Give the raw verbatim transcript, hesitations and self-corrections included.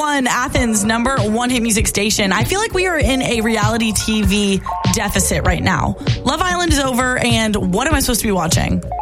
one, Athens, number one hit music station. I feel like we are in a reality T V deficit right now. Love Island is over, and what am I supposed to be watching?